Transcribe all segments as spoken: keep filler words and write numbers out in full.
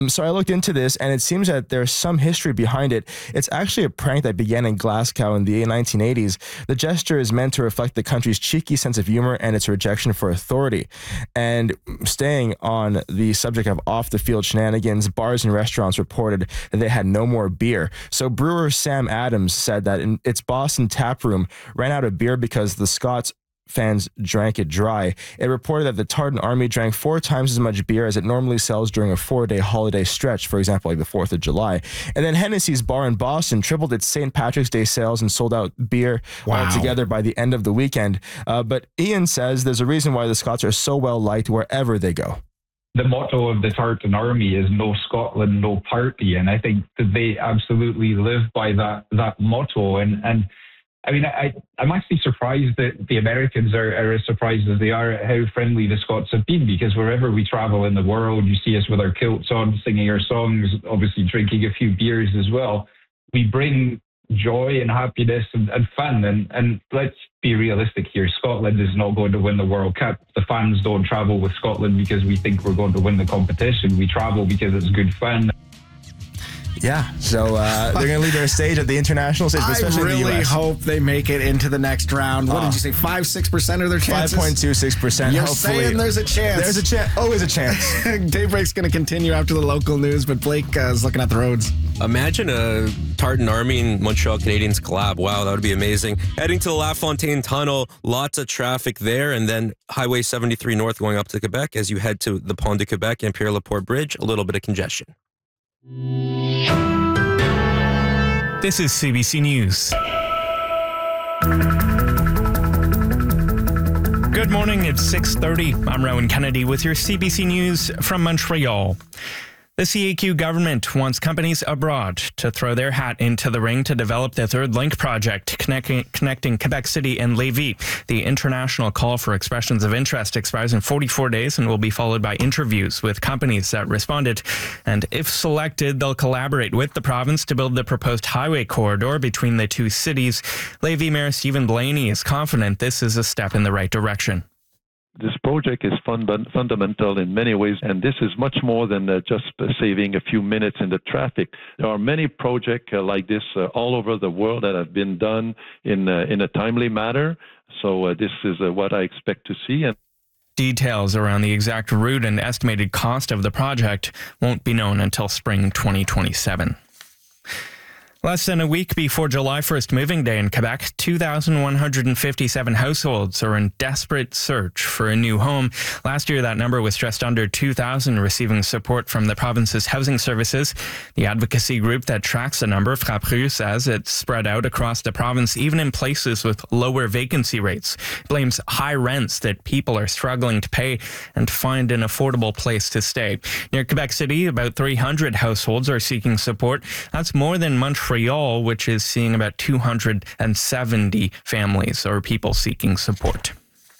So I looked into this, and it seems that there's some history behind it. It's actually a prank that began in Glasgow in the nineteen eighties. The gesture is meant to reflect the country's cheeky sense of humor and its rejection for authority. And staying on the subject of off-the-field shenanigans, bars and restaurants reported that they had no more beer. So brewer Sam Adams said that in its Boston tap room ran out of beer because the Scots fans drank it dry. It reported that the Tartan Army drank four times as much beer as it normally sells during a four-day holiday stretch, for example, like the fourth of July. And then Hennessy's bar in Boston tripled its Saint Patrick's Day sales and sold out beer wow. altogether by the end of the weekend. Uh, but Ian says there's a reason why the Scots are so well liked wherever they go. The motto of the Tartan Army is no Scotland, no party. And I think that they absolutely live by that, that motto. And, and I mean, I, I'm actually surprised that the Americans are, are as surprised as they are at how friendly the Scots have been, because wherever we travel in the world, you see us with our kilts on, singing our songs, obviously drinking a few beers as well. We bring joy and happiness and, and fun. And, and let's be realistic here. Scotland is not going to win the World Cup. The fans don't travel with Scotland because we think we're going to win the competition. We travel because it's good fun. Yeah, so uh, they're going to leave their stage at the international stage, but especially I really in the U S. hope they make it into the next round. What uh, did you say, five, six percent of their chances? five point two six percent, You're hopefully. saying there's a chance. There's a chance. Always a chance. Daybreak's going to continue after the local news, but Blake uh, is looking at the roads. Imagine a Tartan Army and Montreal Canadiens collab. Wow, that would be amazing. Heading to the La Fontaine Tunnel, lots of traffic there, and then Highway seventy-three North going up to Quebec. As you head to the Pont de Quebec and Pierre-Laporte Bridge, a little bit of congestion. This is C B C News. Good morning, it's six thirty. I'm Rowan Kennedy with your C B C News from Montreal. The C A Q government wants companies abroad to throw their hat into the ring to develop the Third Link project connecting, connecting Quebec City and Lévis. The international call for expressions of interest expires in forty-four days and will be followed by interviews with companies that responded. And if selected, they'll collaborate with the province to build the proposed highway corridor between the two cities. Lévis Mayor Stephen Blaney is confident this is a step in the right direction. This project is fund- fundamental in many ways, and this is much more than uh, just uh, saving a few minutes in the traffic. There are many projects uh, like this uh, all over the world that have been done in uh, in a timely manner. So uh, this is uh, what I expect to see. And details around the exact route and estimated cost of the project won't be known until spring twenty twenty-seven. Less than a week before July first moving day in Quebec, two thousand one hundred fifty-seven households are in desperate search for a new home. Last year, that number was just under two thousand, receiving support from the province's housing services. The advocacy group that tracks the number, Frappe Rue, says it's spread out across the province, even in places with lower vacancy rates. It blames high rents that people are struggling to pay and find an affordable place to stay. Near Quebec City, about three hundred households are seeking support. That's more than Montreal, which is seeing about two hundred seventy families or people seeking support.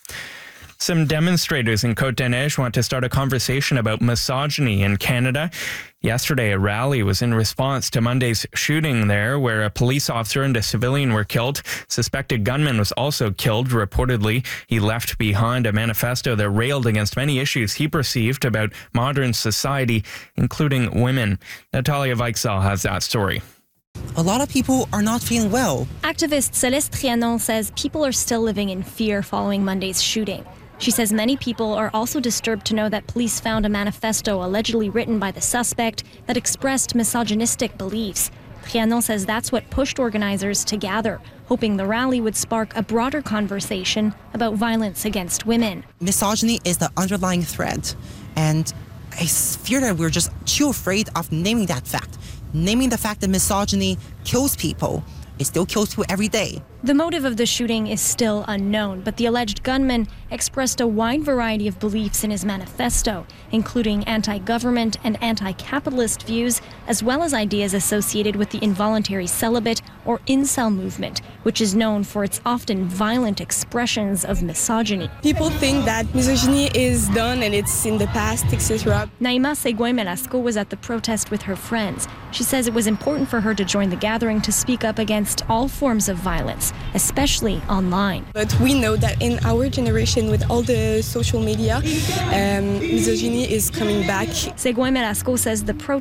Some demonstrators in Côte-des-Neiges want to start a conversation about misogyny in Canada. Yesterday, a rally was in response to Monday's shooting there, where a police officer and a civilian were killed. Suspected gunman was also killed, reportedly. He left behind a manifesto that railed against many issues he perceived about modern society, including women. Natalia Weichsel has that story. A lot of people are not feeling well. Activist Celeste Trianon says people are still living in fear following Monday's shooting. She says many people are also disturbed to know that police found a manifesto allegedly written by the suspect that expressed misogynistic beliefs. Trianon says that's what pushed organizers to gather, hoping the rally would spark a broader conversation about violence against women. Misogyny is the underlying threat, and I fear that we're just too afraid of naming that fact. Naming the fact that misogyny kills people. It still kills people every day. The motive of the shooting is still unknown, but the alleged gunman expressed a wide variety of beliefs in his manifesto, including anti-government and anti-capitalist views, as well as ideas associated with the involuntary celibate or incel movement, which is known for its often violent expressions of misogyny. People think that misogyny is done and it's in the past, et cetera. Naima Seguin-Melasco was at the protest with her friends. She says it was important for her to join the gathering to speak up against all forms of violence. protesters, especially online. But we know that in our generation, with all the social media, um, misogyny is coming back. Seguin Marasco says the